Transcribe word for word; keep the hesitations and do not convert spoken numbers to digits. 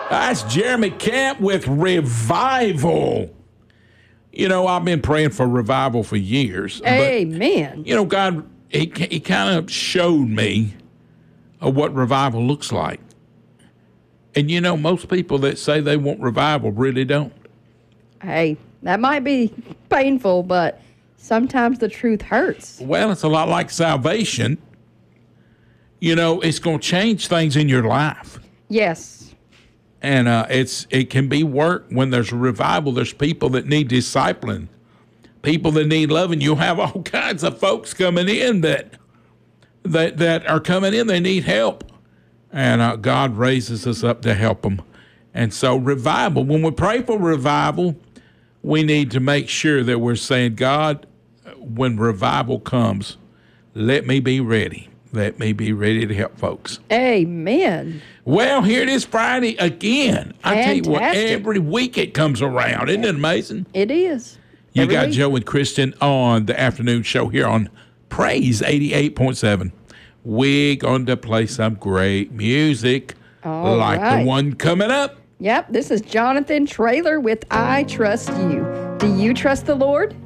That's Jeremy Camp with Revival. You know, I've been praying for revival for years. Amen. But, you know, God, he, he kind of showed me uh, what revival looks like. And, you know, most people that say they want revival really don't. Hey, that might be painful, but sometimes the truth hurts. Well, it's a lot like salvation. You know, it's going to change things in your life. Yes. And uh, it's it can be work when there's a revival. There's people that need discipline, people that need loving. You'll have all kinds of folks coming in that that that are coming in. They need help, and uh, God raises us up to help them. And so revival, when we pray for revival, we need to make sure that we're saying, God, when revival comes, let me be ready. Let me be ready to help folks. Amen. Well, here it is Friday again. I tell you what, Fantastic. every week it comes around. Isn't it amazing? It is. You Every got week. Joe and Kristen on the afternoon show here on Praise eighty-eight point seven. We're going to play some great music All like right. the one coming up. Yep, this is Jonathan Traylor with I Trust You. Do you trust the Lord?